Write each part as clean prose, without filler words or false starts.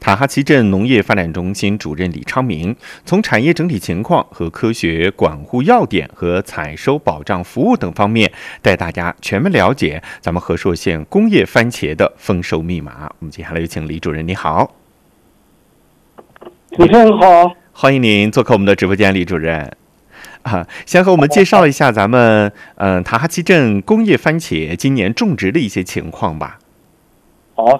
塔哈齐镇农业发展中心主任李昌明从产业整体情况和科学管护要点和采收保障服务等方面，带大家全面了解咱们和硕县工业番茄的丰收密码。我们接下来有请李主任，你好。 主持人好， 欢迎您做客我们的直播间，李主任。先和我们介绍一下咱们塔哈齐镇工业番茄今年种植的一些情况吧。 好，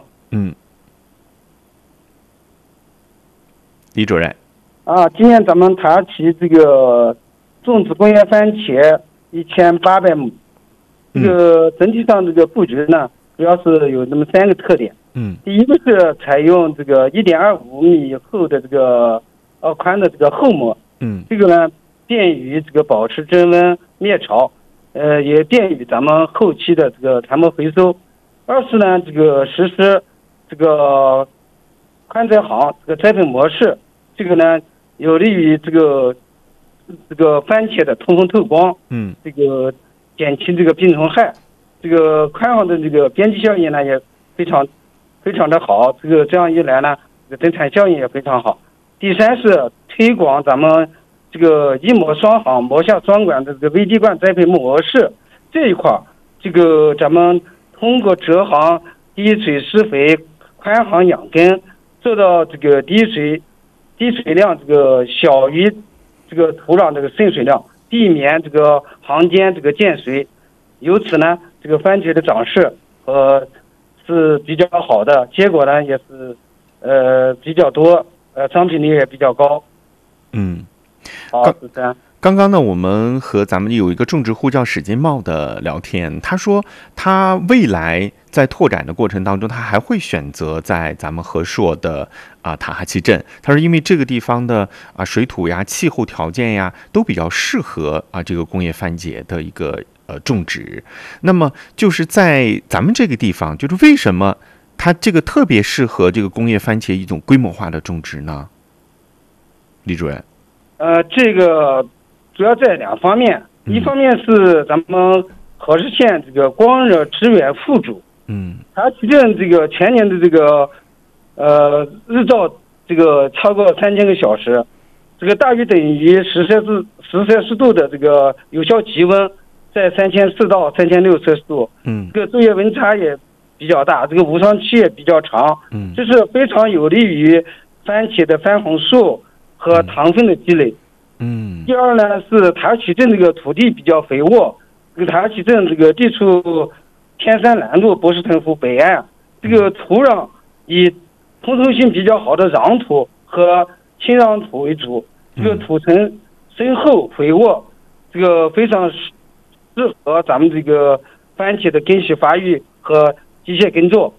李主任。 今年咱们塔哈齐这个种植工业番茄1800亩，这个整体上这个布局呢，主要是有这么3个特点。第一个是采用这个1.25米厚的这个宽的这个厚膜，这个呢便于这个保持真温灭潮，也便于咱们后期的这个残膜回收。二是呢，这个实施这个宽栽行这个栽培模式，这个呢有利于这个番茄的通风透光，这个减轻这个病虫害。这个宽行的这个边际效应呢也非常的好，这样一来呢，这个增产效应也非常好。第三是推广咱们这个一膜双行膜下双管的这个微滴灌栽培模式这一块，这个咱们通过折行滴水施肥，宽行养根，做到这个滴水量这个小于这个土壤这个渗水量，避免这个行间这个见水，由此呢，这个番茄的长势是比较好的，结果呢也是比较多，商品率也比较高。好，主持人。 刚刚呢，我们和咱们有一个种植户叫史金茂的聊天，他说他未来在拓展的过程当中，他还会选择在咱们和硕的塔哈齐镇。他说，因为这个地方的水土呀、气候条件呀都比较适合这个工业番茄的一个种植。那么就是在咱们这个地方，就是为什么它这个特别适合这个工业番茄一种规模化的种植呢？李主任。 这个主要在2方面，一方面是咱们和硕县这个光热资源富足，塔哈齐镇这个全年的这个日照这个超过3000个小时，这个大约等于10摄氏度的这个有效极温在3004到3006摄氏度，这个昼夜温差也比较大，这个无霜期也比较长，这是非常有利于番茄的番红素和糖分的积累。第二呢是塔哈齐镇这个土地比较肥沃，这个塔哈齐镇这个地处天山南麓博士腾湖北岸，这个土壤以通透性比较好的壤土和青壤土为主，这个土层深厚肥沃，这个非常适合咱们这个番茄的根系发育和机械耕作。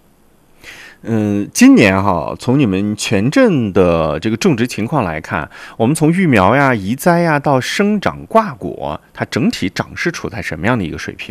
今年从你们全镇的这个种植情况来看，我们从育苗呀、移栽呀到生长挂果，它整体长势处在什么样的一个水平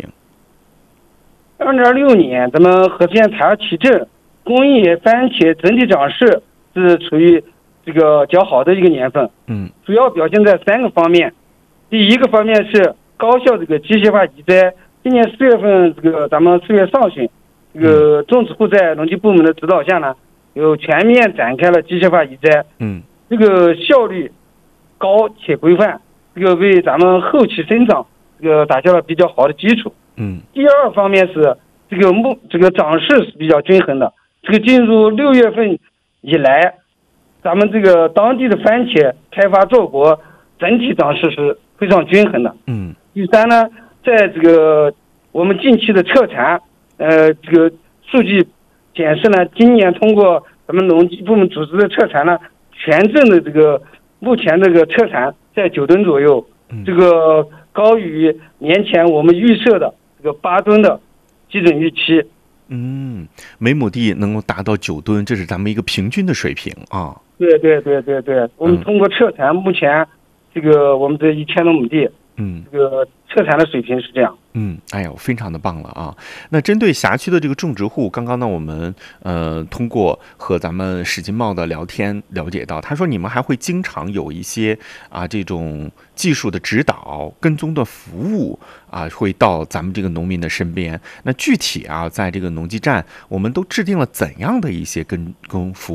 ？2026年，咱们和硕县塔哈齐镇工业番茄整体长势是处于这个较好的一个年份。主要表现在3个方面。第一个方面是高效这个机械化移栽。今年4月份，这个咱们4月上旬，这个种植户在农机部门的指导下呢，有全面展开了机械化移栽。这个效率高且规范，这个为咱们后期生长这个打下了比较好的基础。第二方面是这个长势是比较均衡的。这个进入6月份以来，咱们这个当地的番茄开发造果整体长势是非常均衡的。第三呢，在这个我们近期的测产，这个数据显示呢，今年通过咱们农机部门组织的测产呢，全镇的这个目前这个测产在9吨左右，这个高于年前我们预设的这个8吨的基准预期。 每亩地能够达到9吨，这是咱们一个平均的水平啊。 对，我们通过测产，目前这个我们这1000多亩地，这个测产的水平是这样。 哎呦，非常的棒了啊！那针对辖区的这个种植户，刚刚呢我们通过和咱们史金茂的聊天了解到，他说你们还会经常有一些这种技术的指导、跟踪的服务会到咱们这个农民的身边。那具体在这个农机站，我们都制定了怎样的一些跟服务？